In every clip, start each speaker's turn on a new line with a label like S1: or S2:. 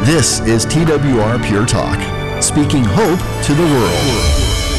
S1: This is TWR Pure Talk, speaking hope to the world.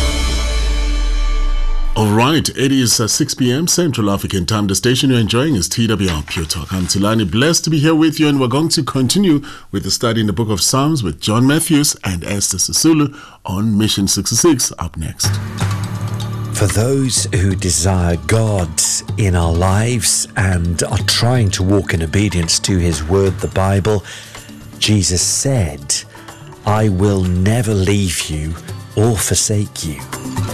S2: All right, it is 6 p.m. Central African Time. The station you're enjoying is TWR Pure Talk. I'm Tulani, blessed to be here with you, and we're going to continue with the study in the book of Psalms with John Matthews and Esther Sisulu on Mission 66. Up next.
S3: For those who desire God in our lives and are trying to walk in obedience to His word, the Bible, Jesus said, "I will never leave you or forsake you."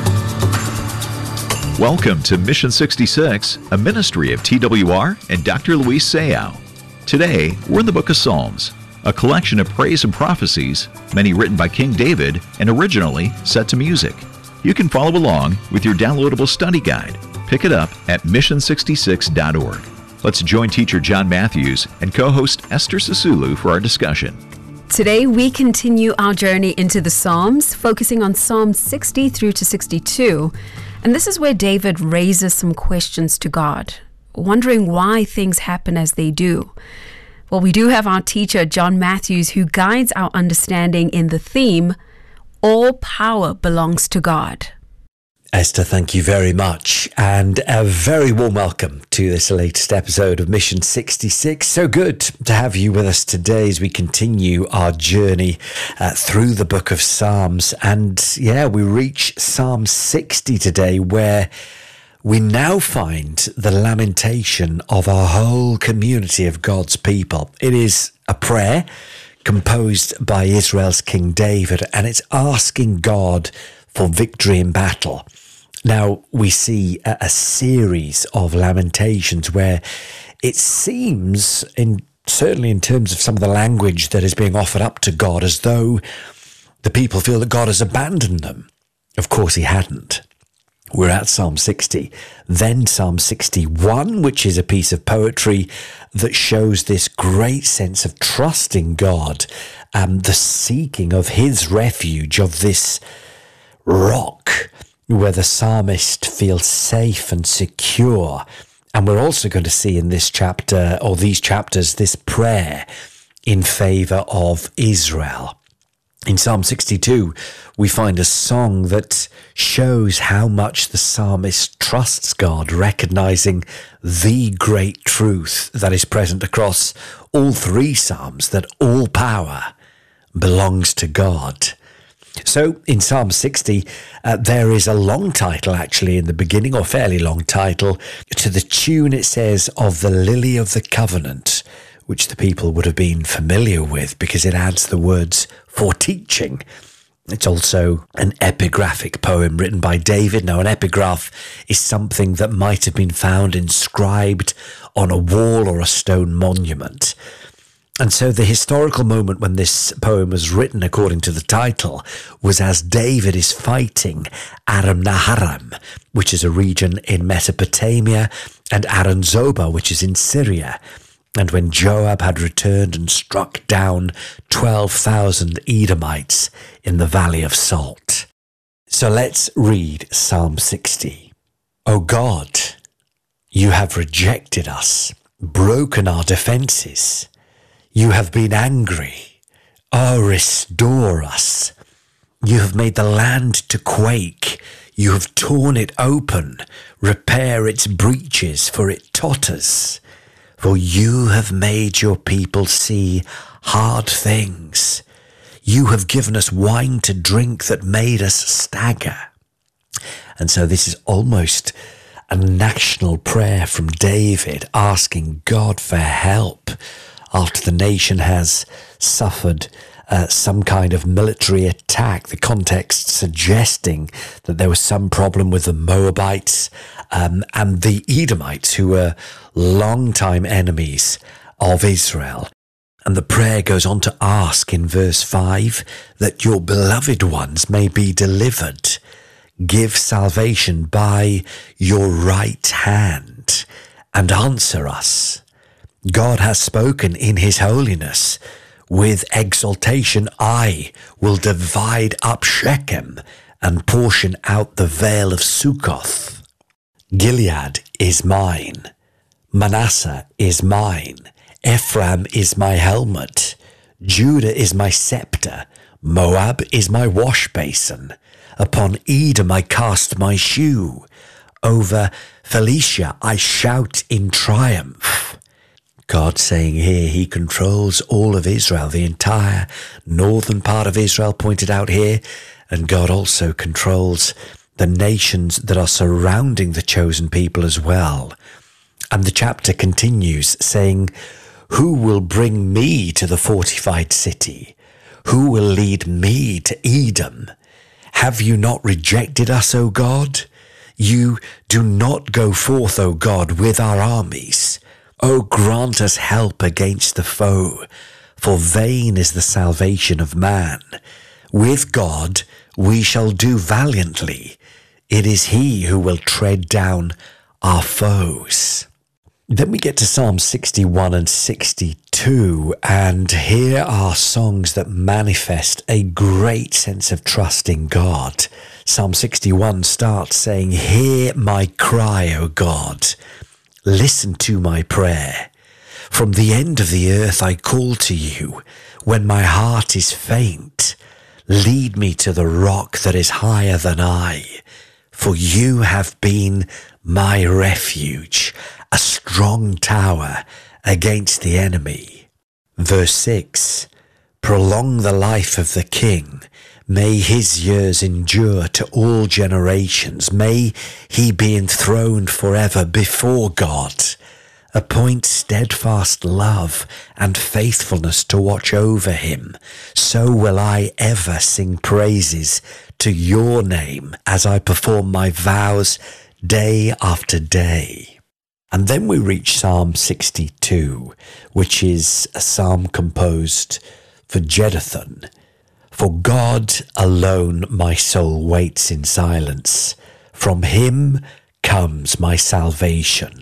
S4: Welcome to Mission 66, a ministry of TWR and Dr. Luis Sayao. Today, we're in the book of Psalms, a collection of praise and prophecies, many written by King David and originally set to music. You can follow along with your downloadable study guide. Pick it up at mission66.org. Let's join teacher John Matthews and co-host Esther Sisulu for our discussion.
S5: Today, we continue our journey into the Psalms, focusing on Psalm 60 through to 62. And this is where David raises some questions to God, wondering why things happen as they do. Well, we do have our teacher, John Matthews, who guides our understanding in the theme, "All power belongs to God."
S3: Esther, thank you very much, and a very warm welcome to this latest episode of Mission 66. So good to have you with us today as we continue our journey through the book of Psalms. And we reach Psalm 60 today, where we now find the lamentation of a whole community of God's people. It is a prayer composed by Israel's King David, and it's asking God for victory in battle. Now, we see a series of lamentations where it seems, certainly in terms of some of the language that is being offered up to God, as though the people feel that God has abandoned them. Of course, He hadn't. We're at Psalm 60, then Psalm 61, which is a piece of poetry that shows this great sense of trusting God and the seeking of His refuge, of this rock where the psalmist feels safe and secure. And we're also going to see in this chapter, or these chapters, this prayer in favor of Israel. In Psalm 62, we find a song that shows how much the psalmist trusts God, recognizing the great truth that is present across all three Psalms, that all power belongs to God. So in Psalm 60, there is a long title actually in the beginning, or fairly long title. To the tune, it says, of the Lily of the Covenant, which the people would have been familiar with because it adds the words for teaching. It's also an epigraphic poem written by David. Now, an epigraph is something that might have been found inscribed on a wall or a stone monument. And so the historical moment when this poem was written, according to the title, was as David is fighting Aram Naharaim, which is a region in Mesopotamia, and Aram Zobah, which is in Syria. And when Joab had returned and struck down 12,000 Edomites in the Valley of Salt. So let's read Psalm 60. O God, you have rejected us, broken our defenses. You have been angry. Oh, restore us. You have made the land to quake. You have torn it open. Repair its breaches, for it totters. For you have made your people see hard things. You have given us wine to drink that made us stagger. And so this is almost a national prayer from David, asking God for help after the nation has suffered some kind of military attack, the context suggesting that there was some problem with the Moabites and the Edomites, who were longtime enemies of Israel. And the prayer goes on to ask in verse 5 that your beloved ones may be delivered. Give salvation by your right hand and answer us. God has spoken in His holiness. With exaltation, I will divide up Shechem and portion out the vale of Succoth. Gilead is mine. Manasseh is mine. Ephraim is my helmet. Judah is my scepter, Moab is my wash basin. Upon Edom I cast my shoe. Over Philistia I shout in triumph. God saying here he controls all of Israel, the entire northern part of Israel pointed out here, and God also controls the nations that are surrounding the chosen people as well. And the chapter continues saying, who will bring me to the fortified city? Who will lead me to Edom? Have you not rejected us, O God? You do not go forth, O God, with our armies. O grant us help against the foe, for vain is the salvation of man. With God we shall do valiantly. It is he who will tread down our foes. Then we get to Psalm 61 and 62, and here are songs that manifest a great sense of trust in God. Psalm 61 starts saying, hear my cry, O God. Listen to my prayer. From the end of the earth I call to you. When my heart is faint, lead me to the rock that is higher than I. For you have been my refuge, a strong tower against the enemy. Verse 6, prolong the life of the king. May his years endure to all generations. May he be enthroned forever before God. Appoint steadfast love and faithfulness to watch over him. So will I ever sing praises to your name as I perform my vows day after day. And then we reach Psalm 62, which is a psalm composed for Jeduthun. For God alone my soul waits in silence. From him comes my salvation.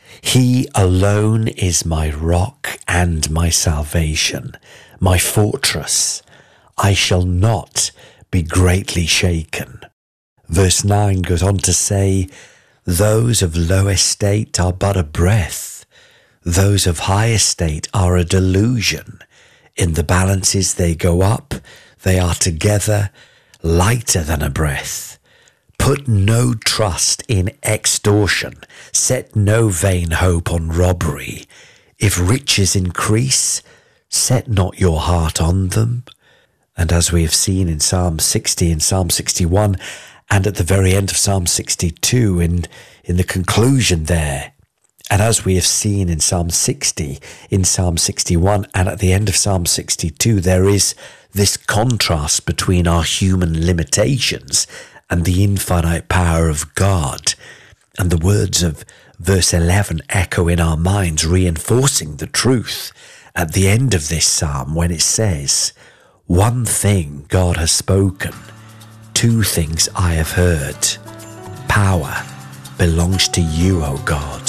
S3: He alone is my rock and my salvation, my fortress. I shall not be greatly shaken. Verse 9 goes on to say, those of low estate are but a breath. Those of high estate are a delusion. In the balances they go up, they are together lighter than a breath. Put no trust in extortion. Set no vain hope on robbery. If riches increase, set not your heart on them. And as we have seen in Psalm 60 and Psalm 61, and at the very end of Psalm 62, in the conclusion there, and as we have seen in Psalm 60, in Psalm 61, and at the end of Psalm 62, there is this contrast between our human limitations and the infinite power of God. And the words of verse 11 echo in our minds, reinforcing the truth at the end of this psalm when it says, one thing God has spoken, two things I have heard. Power belongs to you, O God.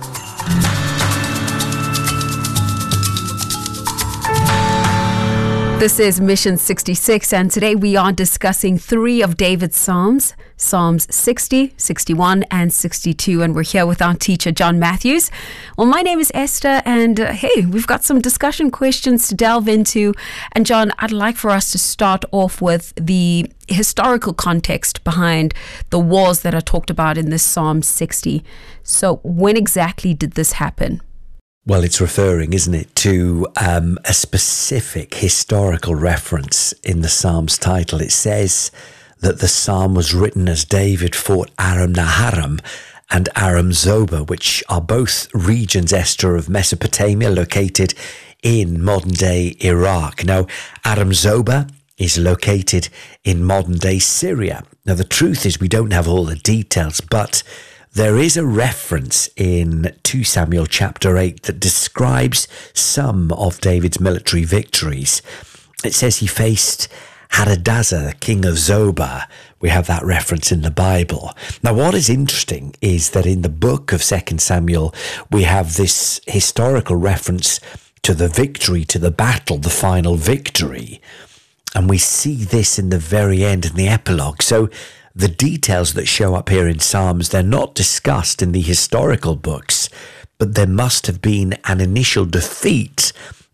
S5: This is Mission 66, and today we are discussing three of David's Psalms, Psalms 60, 61, and 62, and we're here with our teacher, John Matthews. Well, my name is Esther, and hey, we've got some discussion questions to delve into. And John, I'd like for us to start off with the historical context behind the wars that are talked about in this Psalm 60. So when exactly did this happen?
S3: Well, it's referring, isn't it, to a specific historical reference in the psalm's title. It says that the psalm was written as David fought Aram Naharaim and Aram Zobah, which are both regions, Esther, of Mesopotamia, located in modern-day Iraq. Now, Aram Zobah is located in modern-day Syria. Now, the truth is we don't have all the details, but there is a reference in 2 Samuel chapter 8 that describes some of David's military victories. It says he faced Hadadezer, king of Zobah. We have that reference in the Bible. Now, what is interesting is that in the book of 2 Samuel, we have this historical reference to the victory, to the battle, the final victory. And we see this in the very end, in the epilogue. So the details that show up here in Psalms, they're not discussed in the historical books, but there must have been an initial defeat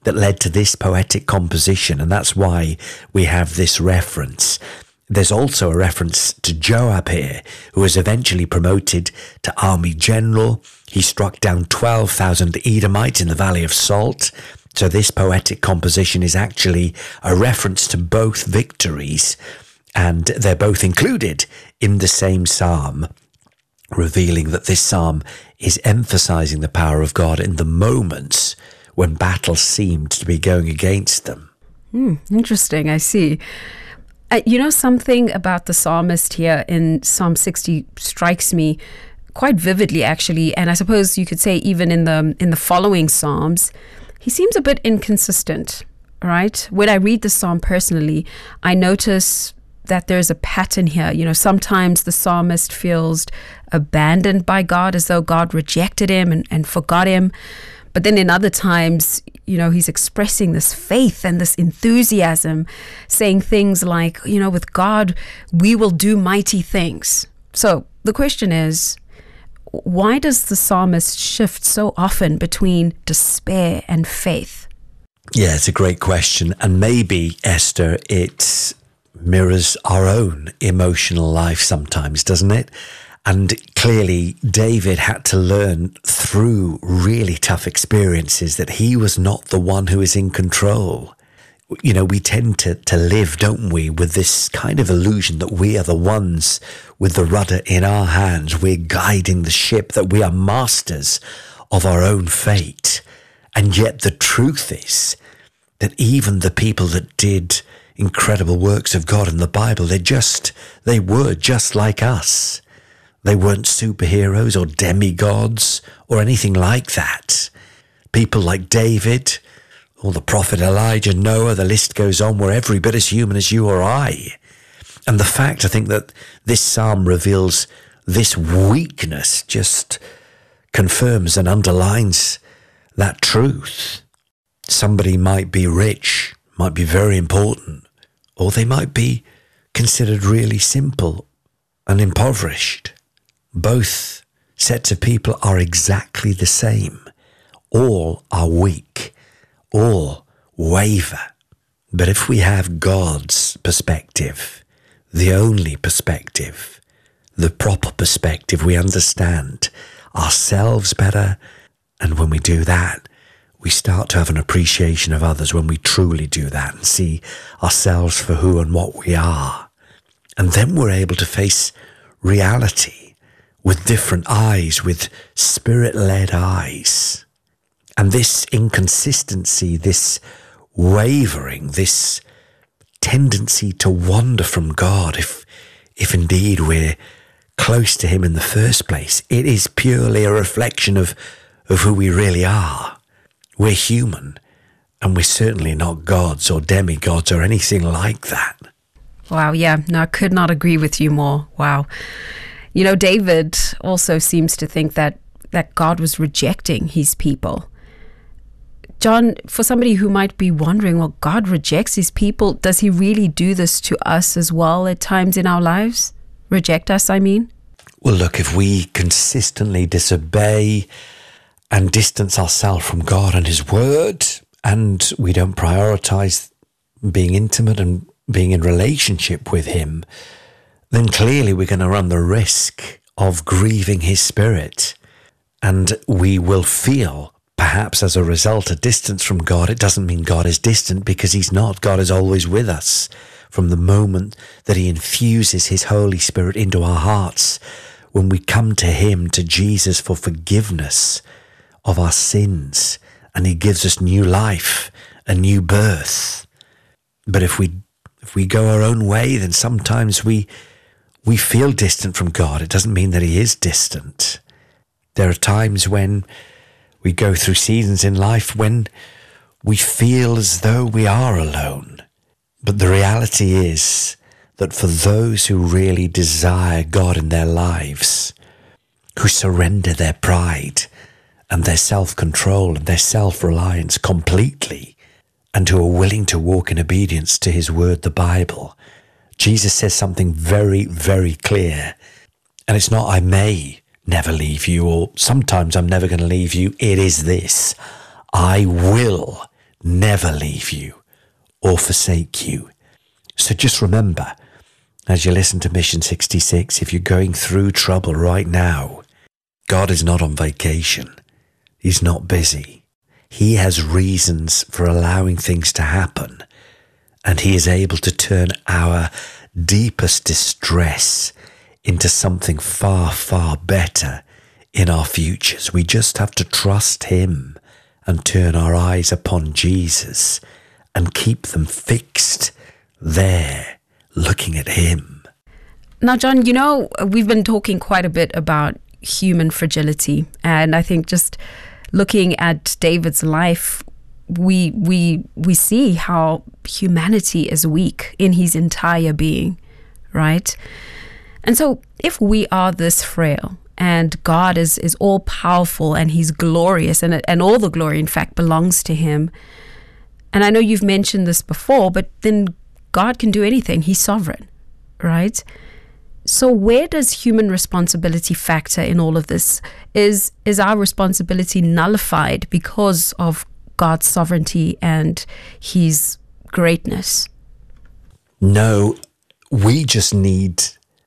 S3: that led to this poetic composition, and that's why we have this reference. There's also a reference to Joab here, who was eventually promoted to army general. He struck down 12,000 Edomites in the Valley of Salt. So this poetic composition is actually a reference to both victories, and they're both included in the same psalm, revealing that this psalm is emphasizing the power of God in the moments when battle seemed to be going against them.
S5: Interesting, I see. Something about the psalmist here in Psalm 60 strikes me quite vividly, actually, and I suppose you could say even in the following psalms, he seems a bit inconsistent, right? When I read the psalm personally, I notice that there's a pattern here. Sometimes the psalmist feels abandoned by God, as though God rejected him and forgot him. But then in other times, he's expressing this faith and this enthusiasm, saying things like, with God, we will do mighty things. So the question is, why does the psalmist shift so often between despair and faith?
S3: Yeah, it's a great question. And maybe, Esther, it mirrors our own emotional life sometimes, doesn't it? And clearly, David had to learn through really tough experiences that he was not the one who is in control. We tend to live, don't we, with this kind of illusion that we are the ones with the rudder in our hands. We're guiding the ship, that we are masters of our own fate. And yet the truth is that even the people that did incredible works of God in the Bible, they were just like us. They weren't superheroes or demigods or anything like that. People like David or the prophet Elijah, Noah, the list goes on, were every bit as human as you or I. And the fact, I think, that this psalm reveals this weakness just confirms and underlines that truth. Somebody might be rich, might be very important, or they might be considered really simple and impoverished. Both sets of people are exactly the same. All are weak. All waver. But if we have God's perspective, the only perspective, the proper perspective, we understand ourselves better. And when we do that, we start to have an appreciation of others when we truly do that and see ourselves for who and what we are. And then we're able to face reality with different eyes, with spirit-led eyes. And this inconsistency, this wavering, this tendency to wander from God, if indeed we're close to him in the first place, it is purely a reflection of who we really are. We're human, and we're certainly not gods or demigods or anything like that.
S5: Wow, yeah, no, I could not agree with you more. Wow. David also seems to think that God was rejecting his people. John, for somebody who might be wondering, well, God rejects his people, does he really do this to us as well at times in our lives? Reject us, I mean?
S3: Well, look, if we consistently disobey and distance ourselves from God and his word, and we don't prioritize being intimate and being in relationship with him, then clearly we're going to run the risk of grieving his spirit. And we will feel, perhaps as a result, a distance from God. It doesn't mean God is distant, because he's not. God is always with us from the moment that he infuses his Holy Spirit into our hearts. When we come to him, to Jesus, for forgiveness of our sins, and he gives us new life, a new birth. But if we go our own way, then sometimes we feel distant from God. It doesn't mean that he is distant. There are times when we go through seasons in life when we feel as though we are alone. But the reality is that for those who really desire God in their lives, who surrender their pride and their self-control and their self-reliance completely, and who are willing to walk in obedience to his word, the Bible, Jesus says something very, very clear. And it's not, I may never leave you, or sometimes I'm never going to leave you. It is this: I will never leave you or forsake you. So just remember, as you listen to Mission 66, if you're going through trouble right now, God is not on vacation. He's not busy. He has reasons for allowing things to happen, and he is able to turn our deepest distress into something far, far better in our futures. We just have to trust him and turn our eyes upon Jesus and keep them fixed there, looking at him.
S5: Now, John, we've been talking quite a bit about human fragility, and I think just looking at David's life, we see how humanity is weak in his entire being, right? And so if we are this frail and God is all powerful and he's glorious and all the glory, in fact, belongs to him. And I know you've mentioned this before, but then God can do anything. He's sovereign, right? So where does human responsibility factor in all of this? Is our responsibility nullified because of God's sovereignty and his greatness?
S3: No, we just need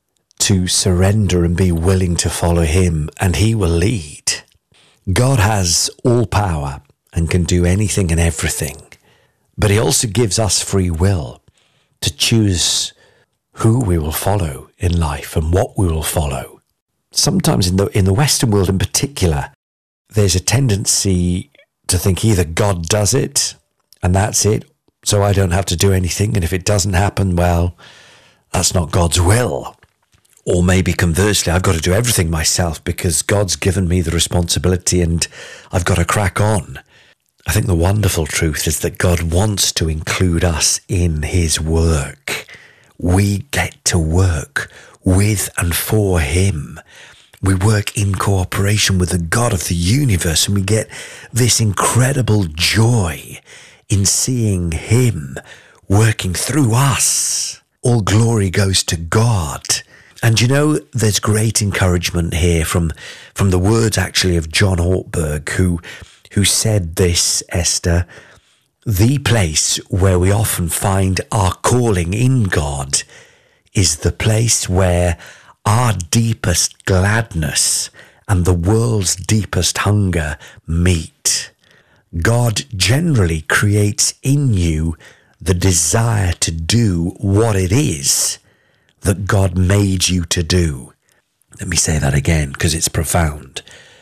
S3: to surrender and be willing to follow him, and he will lead. God has all power and can do anything and everything, but he also gives us free will to choose who we will follow in life and what we will follow. Sometimes in the Western world in particular, there's a tendency to think either God does it and that's it, so I don't have to do anything, and if it doesn't happen, well, that's not God's will. Or maybe conversely, I've got to do everything myself because God's given me the responsibility and I've got to crack on. I think the wonderful truth is that God wants to include us in his work. We get to work with and for him. We work in cooperation with the God of the universe, and we get this incredible joy in seeing him working through us. All glory goes to God. And there's great encouragement here from the words actually of John Ortberg, who said this, Esther: the place where we often find our calling in God is the place where our deepest gladness and the world's deepest hunger meet. God generally creates in you the desire to do what it is that God made you to do. Let me say that again because it's profound.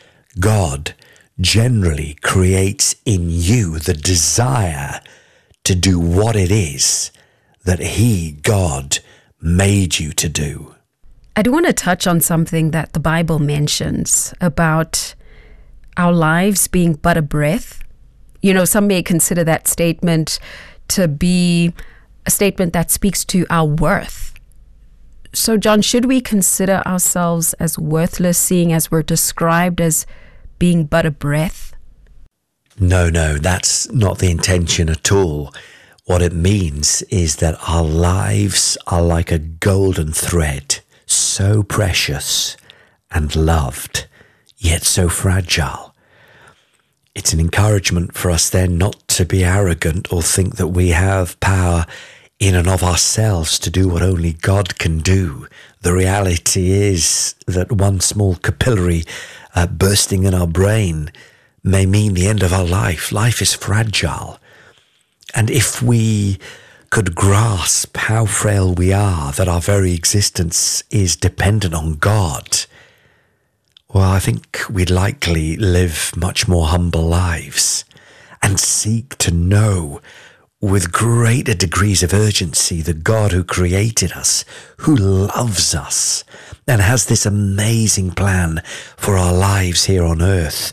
S3: God generally creates in you the desire to do what it is that he, God, made you to do.
S5: I do want to touch on something that the Bible mentions about our lives being but a breath. Some may consider that statement to be a statement that speaks to our worth. So, John, should we consider ourselves as worthless, seeing as we're described as being but a breath?
S3: No, that's not the intention at all. What it means is that our lives are like a golden thread, so precious and loved, yet so fragile. It's an encouragement for us then not to be arrogant or think that we have power in and of ourselves to do what only God can do. The reality is that one small capillary bursting in our brain may mean the end of our life. Life is fragile. And if we could grasp how frail we are, that our very existence is dependent on God, well, I think we'd likely live much more humble lives and seek to know with greater degrees of urgency the God who created us, who loves us, and has this amazing plan for our lives here on earth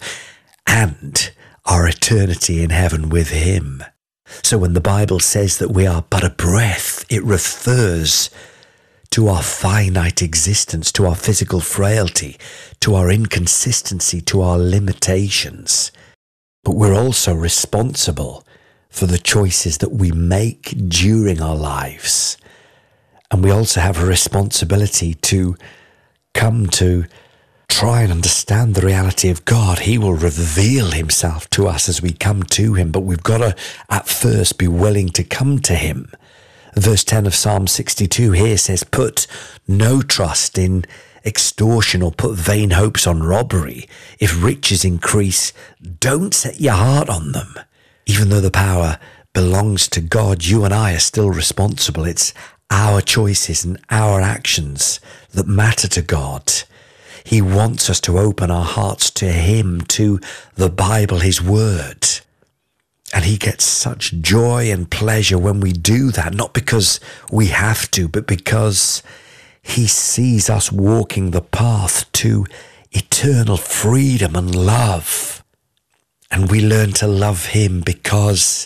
S3: and our eternity in heaven with him. So when the Bible says that we are but a breath, it refers to our finite existence, to our physical frailty, to our inconsistency, to our limitations. But we're also responsible for the choices that we make during our lives. And we also have a responsibility to come to try and understand the reality of God. He will reveal himself to us as we come to him, but we've got to at first be willing to come to him. Verse 10 of Psalm 62 here says, put no trust in extortion or put vain hopes on robbery. If riches increase, don't set your heart on them. Even though the power belongs to God, you and I are still responsible. It's our choices and our actions that matter to God. He wants us to open our hearts to him, to the Bible, his word. And he gets such joy and pleasure when we do that, not because we have to, but because he sees us walking the path to eternal freedom and love. And we learn to love him because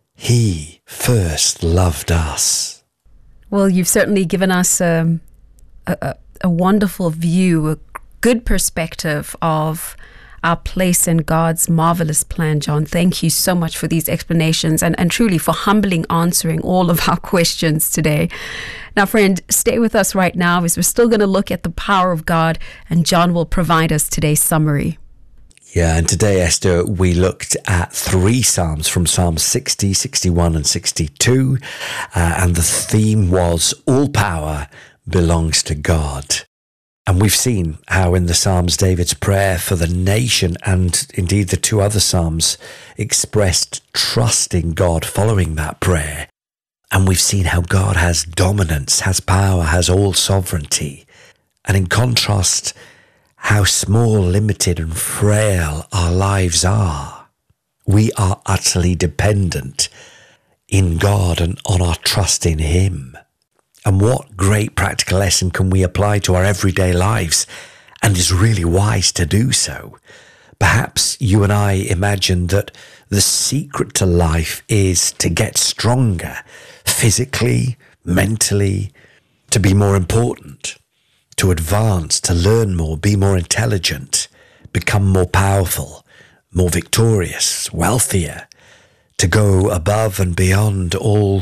S3: he first loved us.
S5: Well, you've certainly given us a wonderful view, a good perspective of our place in God's marvelous plan, John. Thank you so much for these explanations and truly for humbly answering all of our questions today. Now, friend, stay with us right now as we're still going to look at the power of God, and John will provide us today's summary.
S3: Yeah, and today, Esther, we looked at 3 Psalms from Psalm 60, 61 and 62, and the theme was all power belongs to God. And we've seen how in the Psalms, David's prayer for the nation and indeed the 2 other Psalms expressed trust in God following that prayer. And we've seen how God has dominance, has power, has all sovereignty. And in contrast, how small, limited and frail our lives are. We are utterly dependent in God and on our trust in him. And what great practical lesson can we apply to our everyday lives, and is really wise to do so? Perhaps you and I imagine that the secret to life is to get stronger, physically, mentally, to be more important, to advance, to learn more, be more intelligent, become more powerful, more victorious, wealthier, to go above and beyond all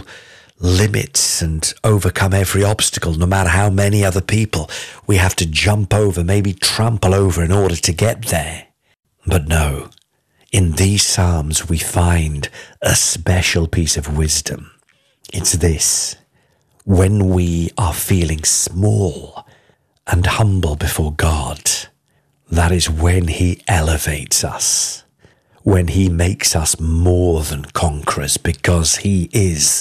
S3: limits and overcome every obstacle, no matter how many other people we have to jump over, maybe trample over in order to get there. But no, in these Psalms we find a special piece of wisdom. It's this: when we are feeling small and humble before God, that is when he elevates us, when he makes us more than conquerors, because he is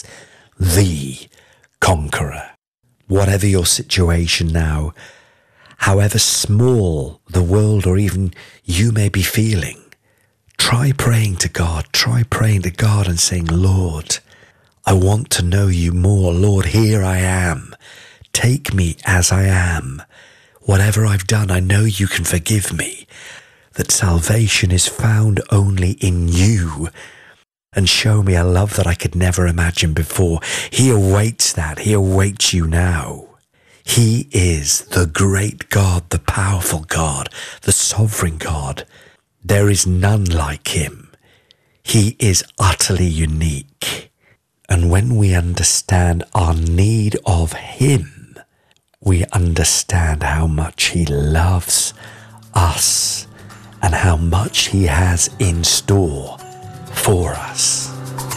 S3: the conqueror. Whatever your situation now, however small the world or even you may be feeling, try praying to God. Try praying to God and saying, Lord, I want to know you more. Lord, here I am. Take me as I am. Whatever I've done, I know you can forgive me. That salvation is found only in you. And show me a love that I could never imagine before. He awaits that. He awaits you now. He is the great God, the powerful God, the sovereign God. There is none like him. He is utterly unique. And when we understand our need of him, we understand how much he loves us and how much he has in store for us.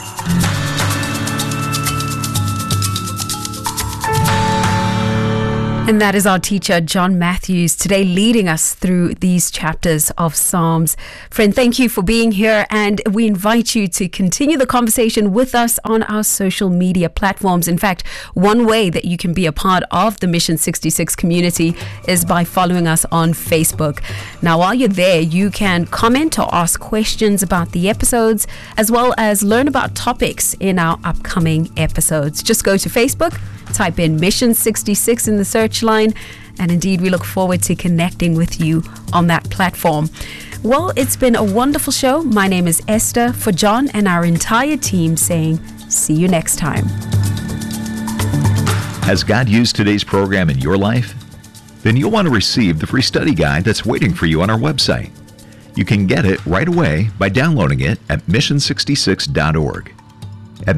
S5: And that is our teacher, John Matthews, today leading us through these chapters of Psalms. Friend, thank you for being here, and we invite you to continue the conversation with us on our social media platforms. In fact, one way that you can be a part of the Mission 66 community is by following us on Facebook. Now, while you're there, you can comment or ask questions about the episodes, as well as learn about topics in our upcoming episodes. Just go to Facebook, type in Mission 66 in the search line, and indeed we look forward to connecting with you on that platform. Well, it's been a wonderful show. My name is Esther, for John and our entire team, saying see you next time.
S4: Has God used today's program in your life? Then you'll want to receive the free study guide that's waiting for you on our website. You can get it right away by downloading it at mission66.org. At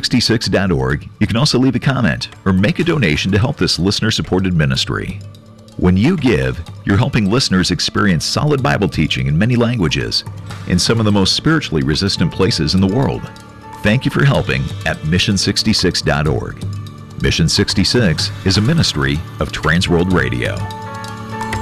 S4: mission66.org, you can also leave a comment or make a donation to help this listener-supported ministry. When you give, you're helping listeners experience solid Bible teaching in many languages in some of the most spiritually resistant places in the world. Thank you for helping at Mission66.org. Mission 66 is a ministry of Transworld Radio.